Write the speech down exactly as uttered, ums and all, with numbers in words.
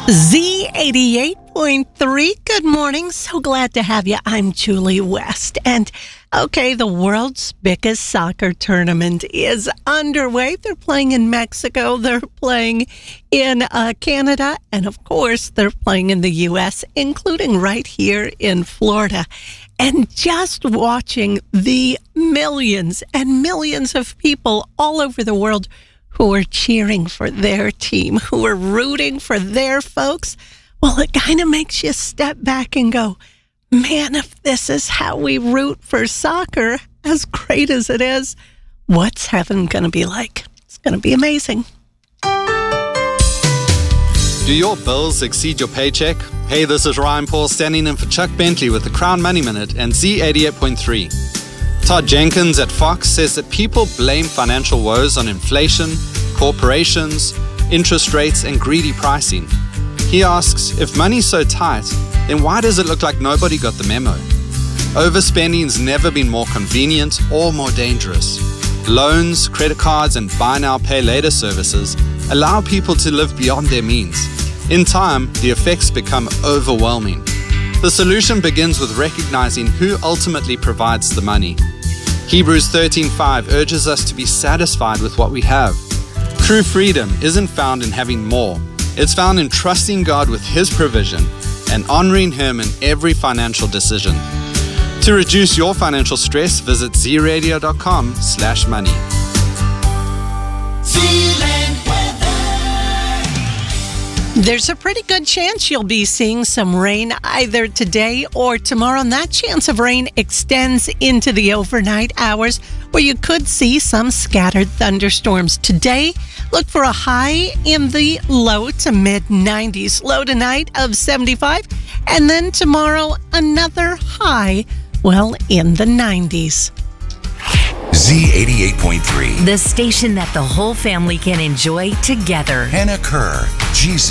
Z eighty-eight point three, good morning. So glad to have you. I'm Julie West. And okay, the world's biggest soccer tournament is underway. They're playing in Mexico. They're playing in uh, Canada. And of course, they're playing in the U S, including right here in Florida. And just watching the millions and millions of people all over the world who are cheering for their team, who are rooting for their folks, well, it kind of makes you step back and go, man, if this is how we root for soccer, as great as it is, what's heaven going to be like? It's going to be amazing. Do your bills exceed your paycheck? Hey, this is Ryan Paul standing in for Chuck Bentley with the Crown Money Minute and Z eighty-eight point three. Todd Jenkins at Fox says that people blame financial woes on inflation, corporations, interest rates, and greedy pricing. He asks, if money's so tight, then why does it look like nobody got the memo? Overspending's never been more convenient or more dangerous. Loans, credit cards, and buy now, pay later services allow people to live beyond their means. In time, the effects become overwhelming. The solution begins with recognizing who ultimately provides the money. Hebrews thirteen five urges us to be satisfied with what we have. True freedom isn't found in having more. It's found in trusting God with His provision and honoring Him in every financial decision. To reduce your financial stress, visit z radio dot com slash money. There's a pretty good chance you'll be seeing some rain either today or tomorrow, and that chance of rain extends into the overnight hours where you could see some scattered thunderstorms. Today, look for a high in the low to mid nineties, low tonight of seventy-five, and then tomorrow another high, well, in the nineties. Z eighty-eight point three. The station that the whole family can enjoy together. Hannah Kerr, Jesus.